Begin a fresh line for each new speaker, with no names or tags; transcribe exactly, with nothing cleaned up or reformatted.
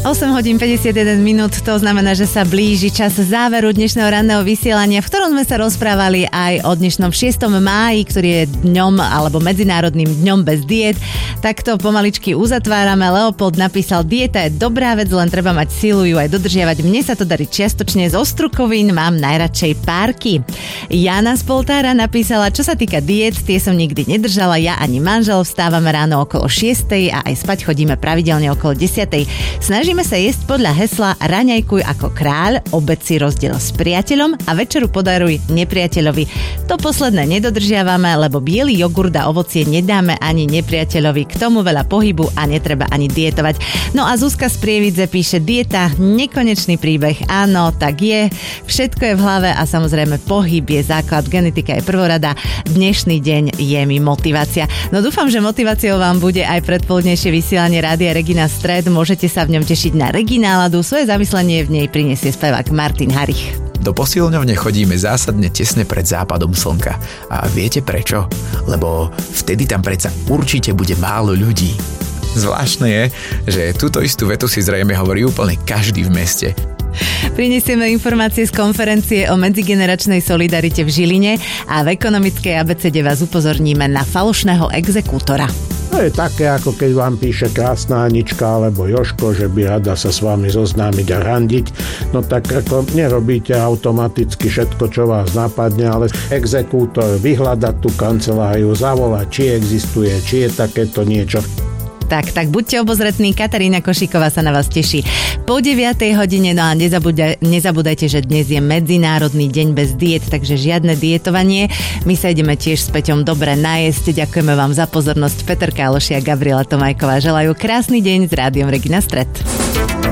osem hodín päťdesiatjeden minút, to znamená, že sa blíži čas záveru dnešného ranného vysielania, v ktorom sme sa rozprávali aj o dnešnom šiestom máji, ktorý je dňom alebo medzinárodným dňom bez diét. Takto pomaličky uzatvárame. Leopold napísal, dieta je dobrá vec, len treba mať silu ju aj dodržiavať. Mne sa to darí čiastočne z ostrukovín, mám najradšej párky. Jana z Poltára napísala, čo sa týka diét, tie som nikdy nedržala, ja ani manžel, vstávame ráno okolo šiestej a aj spať chodíme pravidelne okolo desiatej. Snažíme sa jesť podľa hesla raňajkuj ako kráľ, obed si rozdiel s priateľom a večeru podaruj nepriateľovi. To posledné nedodržiavame, lebo biely jogurt a ovocie nedáme ani nepriateľovi. K tomu veľa pohybu a netreba ani dietovať. No a Zuzka z Prievidze píše, dieta, nekonečný príbeh. Áno, tak je. Všetko je v hlave a samozrejme pohyb je základ, genetika je prvorada. Dnešný deň je mi motivácia. No dúfam, že motiváciou vám bude aj predpoludnejšie vysielanie Rádia Regina Stred. Môžete sa v ňom tešiť na Regináladu. Svoje zamyslenie v nej prinesie spevák Martin Harich.
Do posilňovne chodíme zásadne tesne pred západom slnka. A viete prečo? Lebo vtedy tam predsa určite bude málo ľudí. Zvláštne je, že túto istú vetu si zrejme hovorí úplne každý v meste.
Prinesieme informácie z konferencie o medzigeneračnej solidarite v Žiline a v ekonomickej abecede vás upozorníme na falošného exekútora.
To je také, ako keď vám píše krásna Anička alebo Jožko, že by rada sa s vami zoznámiť a randiť. No tak ako nerobíte automaticky všetko, čo vás napadne, ale exekútor vyhľadať tú kanceláriu, zavolať, či existuje, či je takéto niečo.
Tak, tak buďte obozretní, Katarína Košíková sa na vás teší po deviatej hodine, no a nezabúdaj, nezabúdajte, že dnes je Medzinárodný deň bez diét, takže žiadne dietovanie. My sa ideme tiež s Peťom dobre najesť. Ďakujeme vám za pozornosť. Peter Káloši a Gabriela Tomajková želajú krásny deň s Rádiom Regina Stred.